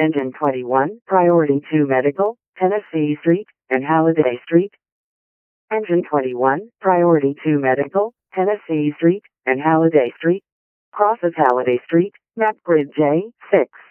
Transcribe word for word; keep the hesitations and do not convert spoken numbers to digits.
Engine twenty-one, Priority two Medical, Tennessee Street, and Halliday Street. Engine twenty-one, Priority two Medical, Tennessee Street, and Halliday Street. Crosses Halliday Street, map grid J six.